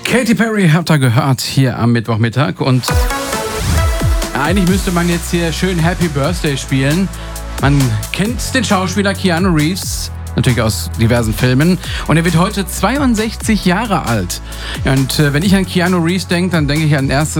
Katy Perry habt ihr gehört hier am Mittwochmittag und eigentlich müsste man jetzt hier schön Happy Birthday spielen. Man kennt den Schauspieler Keanu Reeves, natürlich aus diversen Filmen, und er wird heute 62 Jahre alt. Und wenn ich an Keanu Reeves denke, dann denke ich an erstes